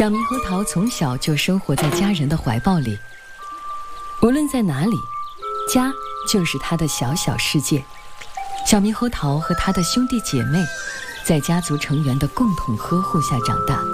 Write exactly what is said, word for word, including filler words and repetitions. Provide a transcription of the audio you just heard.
小猕猴桃从小就生活在家人的怀抱里，无论在哪里，家就是他的小小世界。小猕猴桃和他的兄弟姐妹在家族成员的共同呵护下长大。